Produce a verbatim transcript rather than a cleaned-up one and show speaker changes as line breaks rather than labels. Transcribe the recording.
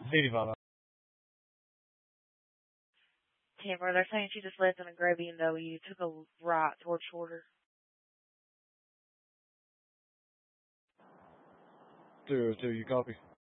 eighty-five.
Tamara, they're saying she just left in a gray B M W, took a right towards Shorter.
two oh two, you copy?